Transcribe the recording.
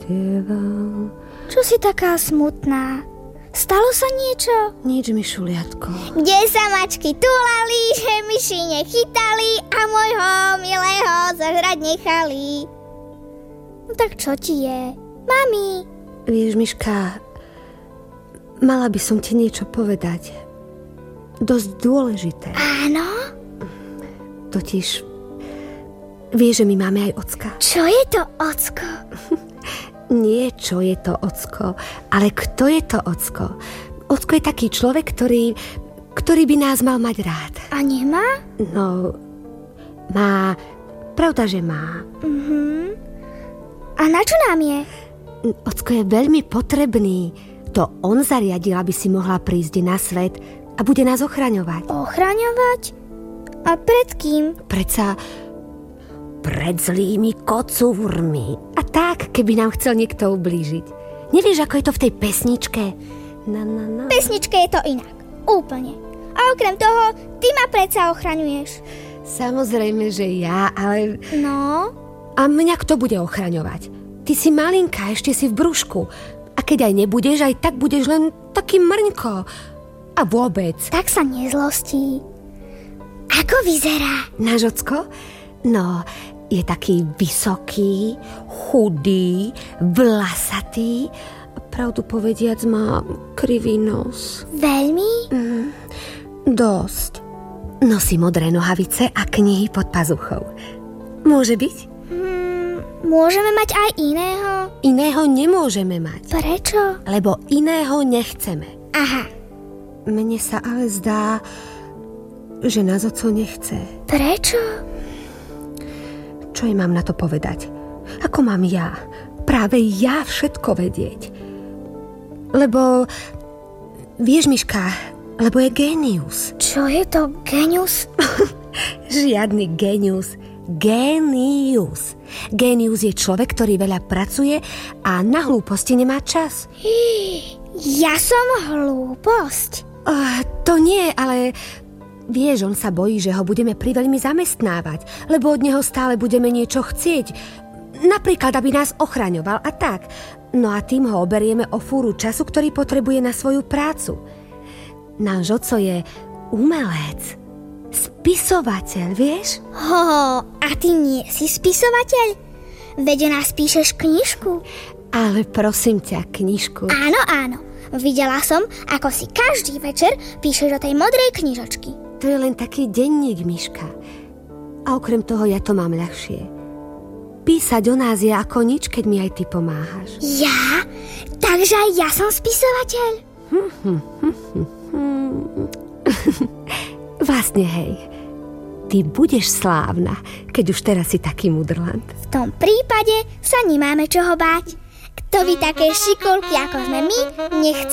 spieval. Čo si taká smutná? Stalo sa niečo? Nič, Mišuliatko. Kde sa mačky tulali, že myši nechytali a môjho milého zahrať nechali. No tak čo ti je? Mami. Vieš, Miška, mala by som ti niečo povedať. Dosť dôležité. Áno? Totiž, vieš, že my máme aj ocka. Čo je to ocko? Nie, čo je to ocko, ale kto je to ocko? Ocko je taký človek, ktorý by nás mal mať rád. A nemá? No, má. Pravda, že má. A na čo nám je? Ocko je veľmi potrebný. To on zariadil, aby si mohla prísť na svet a bude nás ochraňovať. Ochraňovať? A pred kým? Predsa pred zlými kocúrmi. A tak, keby nám chcel niekto ublížiť. Nevieš, ako je to v tej pesničke? V pesničke je to inak. Úplne. A okrem toho, ty ma predsa ochraňuješ. Samozrejme, že ja, ale... No? A mňa kto bude ochraňovať? Ty si malinká, ešte si v brúšku. A keď aj nebudeš, aj tak budeš len taký mrňko. A vôbec. Tak sa nezlostí. Ako vyzerá? Náš ocko? No, je taký vysoký, chudý, vlasatý. Pravdu povediac, má krivý nos. Veľmi? Dosť. Nosí modré nohavice a knihy pod pazuchou. Môže byť? Môžeme mať aj iného? Iného nemôžeme mať. Prečo? Lebo iného nechceme. Aha. Mne sa ale zdá, že nás oco nechce. Prečo? Čo jej mám na to povedať? Ako mám ja? Práve ja všetko vedieť. Lebo, vieš, Miška, lebo je génius. Čo je to génius? Žiadny génius. Génius. Génius je človek, ktorý veľa pracuje a na hlúposti nemá čas. Ja som hlúposť. To nie, ale... Vieš, on sa bojí, že ho budeme priveľmi zamestnávať, lebo od neho stále budeme niečo chcieť. Napríklad, aby nás ochraňoval a tak. No a tým ho oberieme o fúru času, ktorý potrebuje na svoju prácu. Náš oco je umelec, spisovateľ, vieš? A ty nie si spisovateľ? Veď nás píšeš knižku. Ale prosím ťa, knižku. Áno. Videla som, ako si každý večer píšeš do tej modrej knižočky. To je len taký denník, Miška. A okrem toho ja to mám ľahšie. Písať o nás je ako nič, keď mi aj ty pomáhaš. Ja? Takže aj ja som spisovateľ? Vlastne, hej. Ty budeš slávna, keď už teraz si taký mudrland. V tom prípade sa nemáme čoho báť. Kto by také šikulky, ako sme my, nechcel